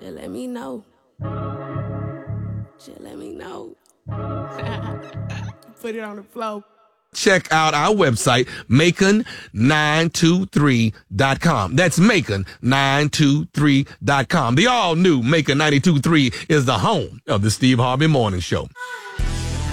Just let me know. Just let me know. Put it on the floor. Check out our website, Macon923.com. That's Macon923.com. The all-new Macon 92.3 is the home of the Steve Harvey Morning Show.